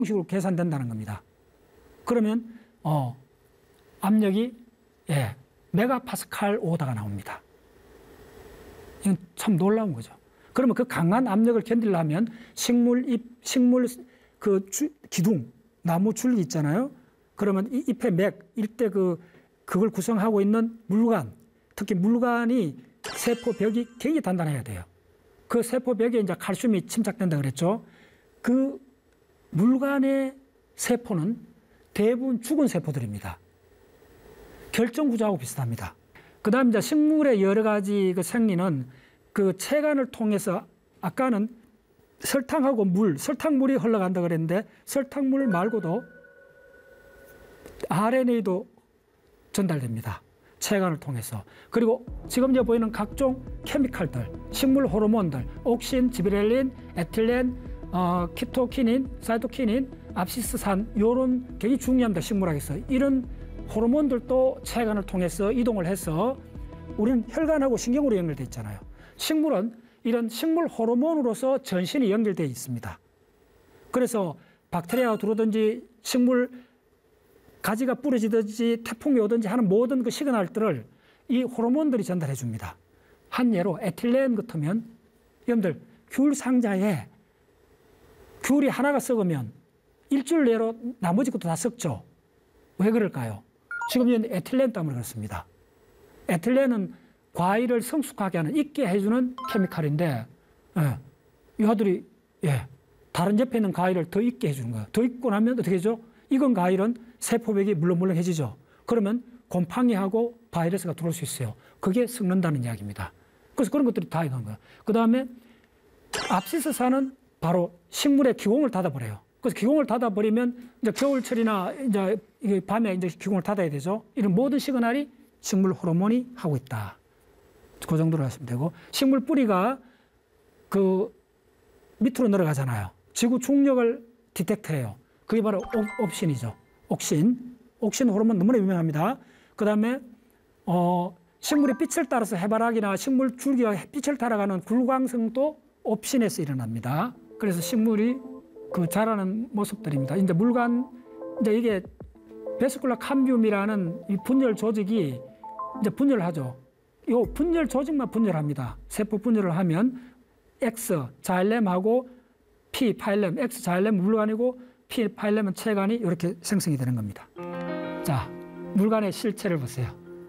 식으로 계산된다는 겁니다. 그러면 압력이 메가파스칼 오다가 나옵니다. 이건 참 놀라운 거죠. 그러면 그 강한 압력을 견디려면 식물 그 기둥, 나무 줄기 있잖아요. 그러면 이 잎의 맥, 일대 그걸 구성하고 있는 물관, 특히 물관이 세포벽이 굉장히 단단해야 돼요. 그 세포벽에 이제 칼슘이 침착된다 그랬죠. 그 물관의 세포는 대부분 죽은 세포들입니다. 결정구조하고 비슷합니다. 그 다음 이제 식물의 여러 가지 그 생리는 그 체관을 통해서 아까는 설탕하고 설탕물이 흘러간다 그랬는데 설탕물 말고도 RNA도 전달됩니다. 체관을 통해서. 그리고 지금 이제 보이는 각종 케미칼들, 식물 호르몬들, 옥신, 지베렐린, 에틸렌, 키토키닌, 사이토키닌, 압시스산 이런 굉장히 중요합니다. 식물학에서. 이런 호르몬들도 체관을 통해서 이동을 해서 우리는 혈관하고 신경으로 연결되어 있잖아요. 식물은 이런 식물 호르몬으로서 전신이 연결되어 있습니다. 그래서 박테리아가 들어오든지 식물 가지가 부러지든지 태풍이 오든지 하는 모든 그 시그널들을 이 호르몬들이 전달해 줍니다. 한 예로 에틸렌 같으면 여러분들 귤 상자에 귤이 하나가 썩으면 일주일 내로 나머지 것도 다 썩죠. 왜 그럴까요? 지금 에틸렌 때문에 그렇습니다. 에틸렌은 과일을 성숙하게 하는, 익게 해주는 케미칼인데 이 아들이 다른 옆에 있는 과일을 더 익게 해주는 거예요. 더 익고 나면 어떻게 되죠? 익은 과일은 세포벽이 물렁물렁해지죠. 그러면 곰팡이하고 바이러스가 들어올 수 있어요. 그게 썩는다는 이야기입니다. 그래서 그런 것들이 다 이건 거예요. 그 다음에 압시스산은 바로 식물의 기공을 닫아버려요. 그래서 기공을 닫아버리면 이제 겨울철이나 이제 밤에 이제 기공을 닫아야 되죠. 이런 모든 시그널이 식물 호르몬이 하고 있다. 그 정도로 하시면 되고, 식물 뿌리가 그 밑으로 내려가잖아요. 지구 중력을 디텍트해요. 그게 바로 옥신이죠. 옥신 호르몬 너무나 유명합니다. 그 다음에 식물이 빛을 따라서 해바라기나 식물 줄기가 빛을 따라가는 굴광성도 옵신에서 일어납니다. 그래서 식물이 그 자라는 모습들입니다. 이제 물관, 이제 이게 베스쿨라 캄비움이라는 이 분열 조직이 이제 분열을 하죠. 이 분열 조직만 분열합니다. 세포 분열을 하면 X 자일렘하고 P 파일렘, X 자일렘 물관이고 P 파일렘은 체관이 이렇게 생성이 되는 겁니다. 자, 물관의 실체를 보세요.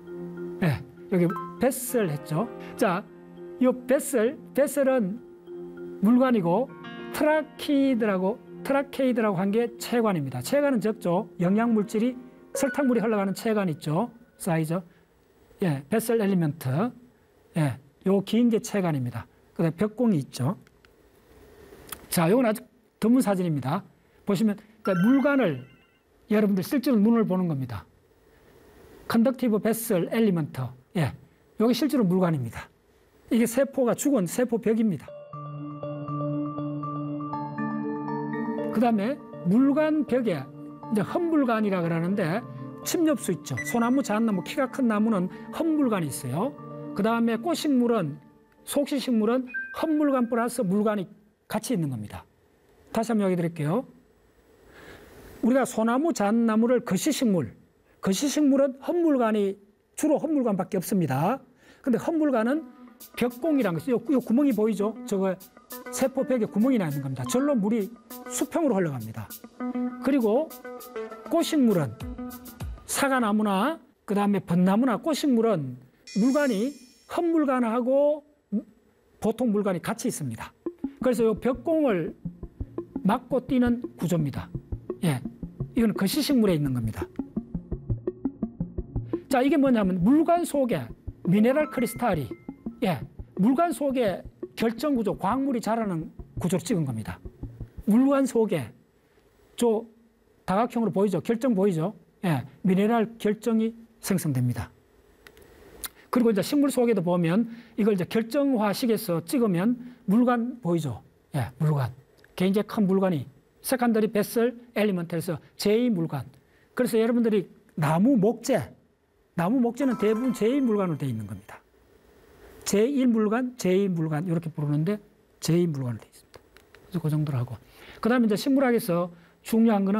여기 베슬 했죠. 자, 이 베슬은 물관이고 트라케이드라고 한 게 체관입니다. 체관은 적죠. 영양물질이 설탕물이 흘러가는 체관 있죠. 사이즈. 베슬 엘리먼트. 요 긴 게 체관입니다. 그다음에 벽공이 있죠. 자, 요건 아주 드문 사진입니다. 보시면 그러니까 물관을 여러분들 실제로 눈을 보는 겁니다. 컨덕티브 베슬 엘리먼트. 요게 실제로 물관입니다. 이게 세포가 죽은 세포벽입니다. 그 다음에 물관 벽에 이제 헛물관이라 그러는데 침엽수 있죠. 소나무, 잣나무, 키가 큰 나무는 헛물관이 있어요. 그 다음에 꽃식물은, 속시식물은 헛물관 플러스 물관이 같이 있는 겁니다. 다시 한번 이야기 드릴게요. 우리가 소나무, 잣나무를 거시식물은 헛물관이 주로 헛물관밖에 없습니다. 근데 헛물관은 벽공이라는 것이 요 구멍이 보이죠? 저거 세포벽에 구멍이 나 있는 겁니다. 절로 물이 수평으로 흘러갑니다. 그리고 꽃식물은 사과나무나 그 다음에 벚나무나 꽃식물은 물관이 헛물관하고 보통 물관이 같이 있습니다. 그래서 이 벽공을 막고 뛰는 구조입니다. 이건 거시식물에 있는 겁니다. 자, 이게 뭐냐면 물관 속에 미네랄 크리스탈이 물관 속에 결정 구조, 광물이 자라는 구조를 찍은 겁니다. 물관 속에 저 다각형으로 보이죠? 결정 보이죠? 미네랄 결정이 생성됩니다. 그리고 이제 식물 속에도 보면 이걸 이제 결정화식에서 찍으면 물관 보이죠? 물관. 굉장히 큰 물관이 세컨더리 베슬 엘리먼트에서 제2물관. 그래서 여러분들이 나무 목재는 대부분 제2물관으로 되어 있는 겁니다. 제1물관, 제2물관 이렇게 부르는데 제2물관으로 되어 있습니다. 그래서 그 정도로 하고. 그 다음에 이제 식물학에서 중요한 거는